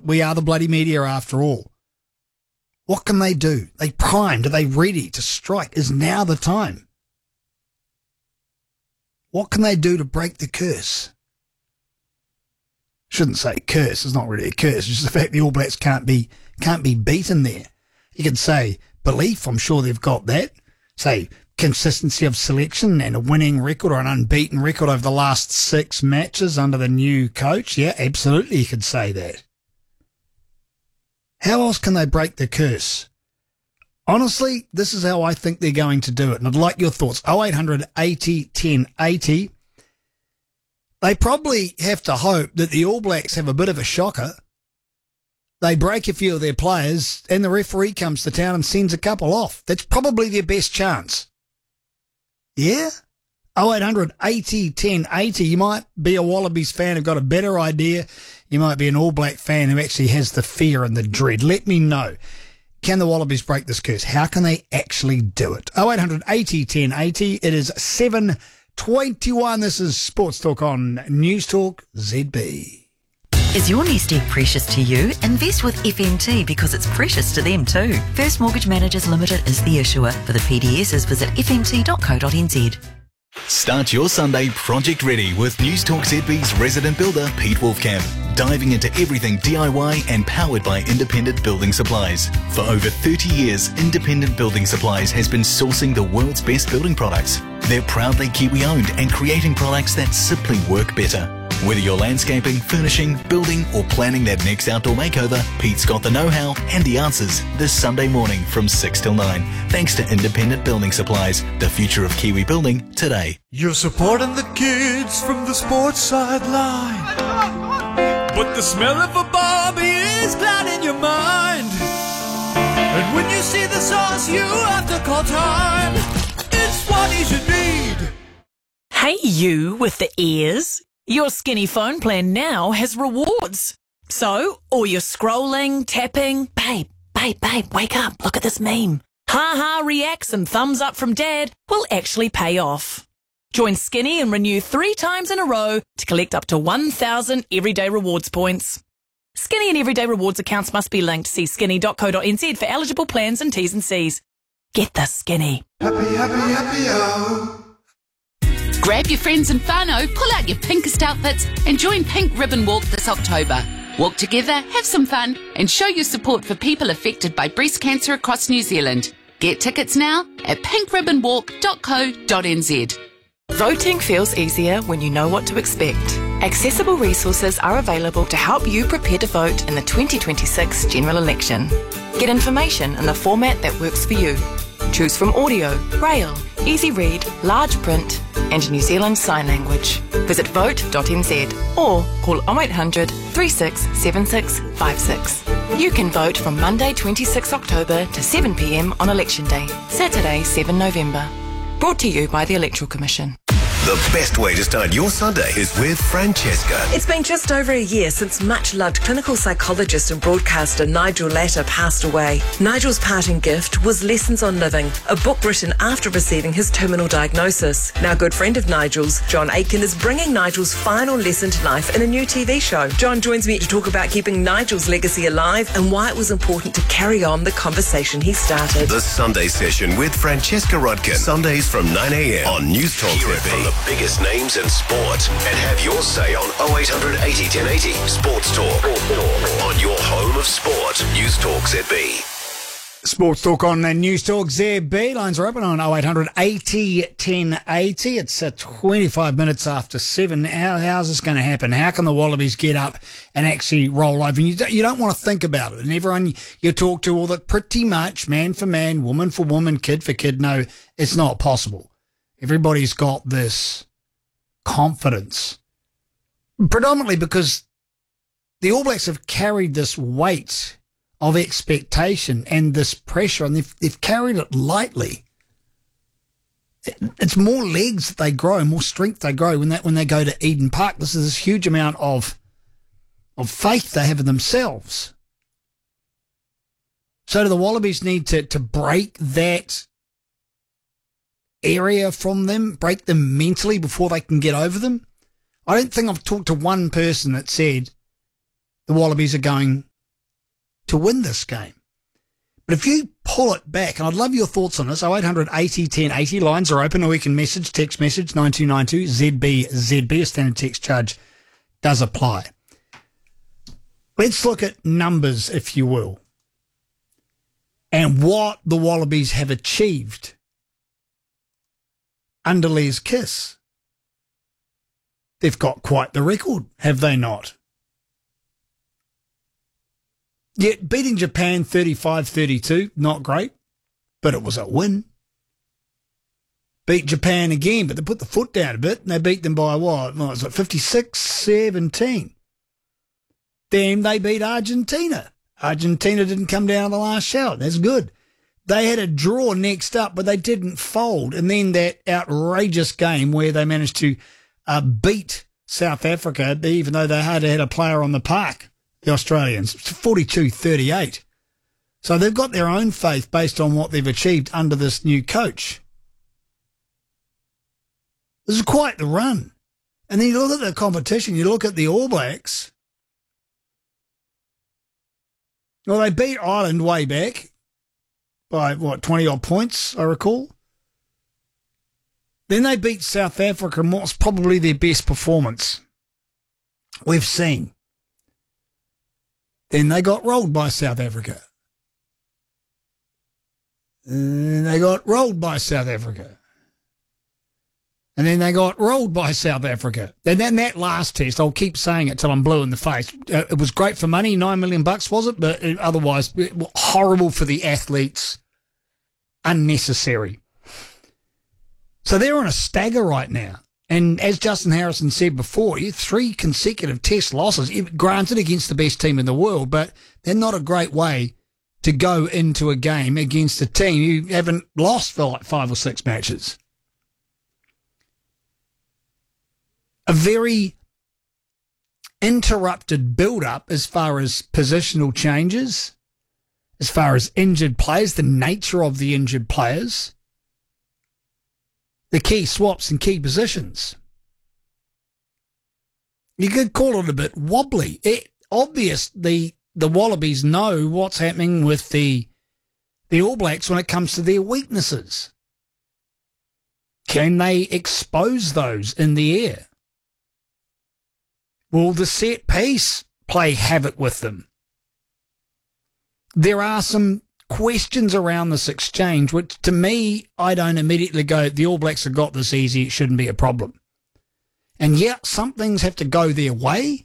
we are the bloody media after all. What can they do? They primed. Are they ready to strike? Is now the time? What can they do to break the curse? Shouldn't say curse. It's not really a curse. It's just the fact the All Blacks can't be beaten there. You can say belief. I'm sure they've got that. Say consistency of selection and a winning record or an unbeaten record over the last 6 matches under the new coach. Yeah, absolutely. You could say that. How else can they break the curse? Honestly, this is how I think they're going to do it. And I'd like your thoughts. 0800 80 10 80. They probably have to hope that the All Blacks have a bit of a shocker. They break a few of their players and the referee comes to town and sends a couple off. That's probably their best chance. Yeah? 0800 80 10 80. You might be a Wallabies fan who've got a better idea. You might be an All Black fan who actually has the fear and the dread. Let me know. Can the Wallabies break this curse? How can they actually do it? 0800 80 10 80. It is 7:21. This is Sports Talk on News Talk ZB. Is your nest egg precious to you? Invest with FMT because it's precious to them too. First Mortgage Managers Limited is the issuer. For the PDSs, visit fmt.co.nz. Start your Sunday project ready with News Talk ZB's resident builder Pete Wolfcamp. Diving into everything DIY and powered by Independent Building Supplies. For over 30 years, Independent Building Supplies has been sourcing the world's best building products. They're proudly Kiwi owned and creating products that simply work better. Whether you're landscaping, furnishing, building or planning that next outdoor makeover, Pete's got the know-how and the answers this Sunday morning from 6 till 9. Thanks to Independent Building Supplies, the future of Kiwi building today. You're supporting the kids from the sports sideline, but the smell of a barbie is clouding your mind. And when you see the sauce, you have to call time. It's what you should need. Hey, you with the ears. Your Skinny phone plan now has rewards. So, all your scrolling, tapping, babe, wake up, look at this meme. Ha reacts and thumbs up from dad will actually pay off. Join Skinny and renew 3 times in a row to collect up to 1,000 everyday rewards points. Skinny and everyday rewards accounts must be linked. See skinny.co.nz for eligible plans and T's and C's. Get the Skinny. Happy, Grab your friends and whānau, pull out your pinkest outfits and join Pink Ribbon Walk this October. Walk together, have some fun and show your support for people affected by breast cancer across New Zealand. Get tickets now at pinkribbonwalk.co.nz. Voting feels easier when you know what to expect. Accessible resources are available to help you prepare to vote in the 2026 general election. Get information in the format that works for you. Choose from audio, braille, easy read, large print and New Zealand Sign Language. Visit vote.nz or call 0800 36 76 56. You can vote from Monday 26 October to 7 p.m. on Election Day, Saturday 7 November. Brought to you by the Electoral Commission. The best way to start your Sunday is with Francesca. It's been just over a year since much-loved clinical psychologist and broadcaster Nigel Latta passed away. Nigel's parting gift was Lessons on Living, a book written after receiving his terminal diagnosis. Now, a good friend of Nigel's, John Aitken, is bringing Nigel's final lesson to life in a new TV show. John joins me to talk about keeping Nigel's legacy alive and why it was important to carry on the conversation he started. The Sunday Session with Francesca Rodkin. Sundays from 9 a.m. on News Talk ZB. The biggest names in sport and have your say on 0800 80 1080 Sports Talk on your home of sport. News Talk ZB. Sports Talk on News Talk ZB. Lines are open on 0800 80 1080. It's 25 minutes after 7. How's this going to happen? How can the Wallabies get up and actually roll over? And you don't want to think about it. And everyone you talk to, all that pretty much man for man, woman for woman, kid for kid, no, it's not possible. Everybody's got this confidence, predominantly because the All Blacks have carried this weight of expectation and this pressure, and they've carried it lightly. It's more legs that they grow, more strength they grow when they go to Eden Park. This is this huge amount of faith they have in themselves. So do the Wallabies need to break that area from them, break them mentally before they can get over them? I don't think I've talked to one person that said the Wallabies are going to win this game. But if you pull it back, and I'd love your thoughts on this, 0800 80 10 80, lines are open, or you can text message 9292 ZBZB, a standard text charge does apply. Let's look at numbers, if you will, and what the Wallabies have achieved under Les Kiss. They've got quite the record, have they not? Yet beating Japan 35-32, not great, but it was a win. Beat Japan again, but they put the foot down a bit, and they beat them by what? What was it, 56-17. Then they beat Argentina. Argentina didn't come down in the last shout. That's good. They had a draw next up, but they didn't fold. And then that outrageous game where they managed to beat South Africa, even though they had a player on the park, the Australians, 42-38. So they've got their own faith based on what they've achieved under this new coach. This is quite the run. And then you look at the competition, you look at the All Blacks. Well, they beat Ireland way back by, 20-odd points, I recall. Then they beat South Africa in what's probably their best performance we've seen. Then they got rolled by South Africa. And they got rolled by South Africa. And then they got rolled by South Africa. And then that last test, I'll keep saying it till I'm blue in the face. It was great for money, $9 million, was it? But otherwise, horrible for the athletes. Unnecessary. So they're on a stagger right now. And as Justin Harrison said before, 3 consecutive test losses, granted against the best team in the world, but they're not a great way to go into a game against a team who haven't lost for like 5 or 6 matches. A very interrupted build-up as far as positional changes, as far as injured players, the nature of the injured players, the key swaps and key positions. You could call it a bit wobbly. The Wallabies know what's happening with the All Blacks when it comes to their weaknesses. Can they expose those in the air? Will the set piece play havoc with them? There are some questions around this exchange, which to me, I don't immediately go, the All Blacks have got this easy, it shouldn't be a problem. And yet, some things have to go their way.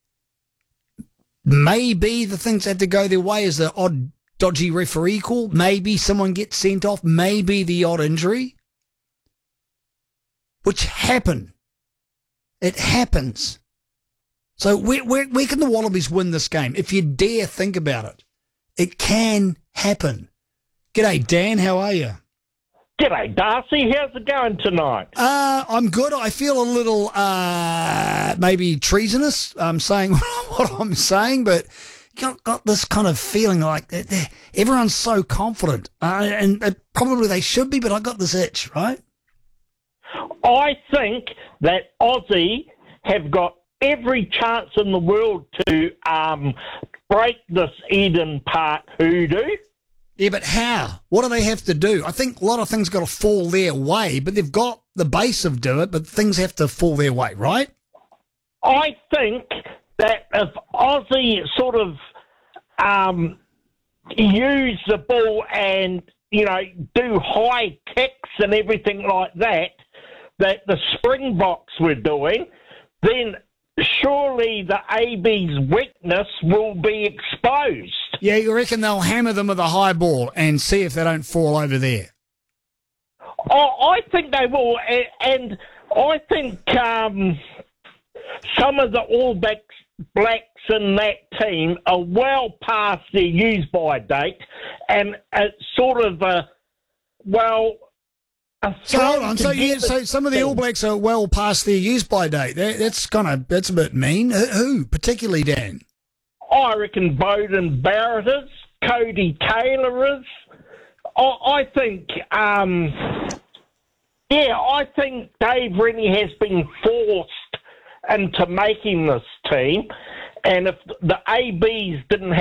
Maybe the things that have to go their way is the odd dodgy referee call. Maybe someone gets sent off. Maybe the odd injury. Which happen. It happens. So where can the Wallabies win this game? If you dare think about it, it can happen. G'day, Dan. How are you? G'day, Darcy. How's it going tonight? I'm good. I feel a little maybe treasonous saying what I'm saying, but got this kind of feeling like everyone's so confident. And probably they should be, but I got this itch, right? I think that Aussie have got every chance in the world to break this Eden Park hoodoo. Yeah, but how? What do they have to do? I think a lot of things got to fall their way, but they've got the base of do it, but things have to fall their way, right? I think that if Aussie sort of use the ball and, do high kicks and everything like that the Springboks were doing, then surely the AB's weakness will be exposed. Yeah, you reckon they'll hammer them with a high ball and see if they don't fall over there? I think they will, and I think some of the All Blacks in that team are well past their use-by date, and it's sort of So hold on. So some of the All Blacks are well past their use-by date. That's a bit mean. Who, particularly, Dan? I reckon Beauden Barrett is, Cody Taylor is. I think, I think Dave Rennie has been forced into making this team, and if the ABs didn't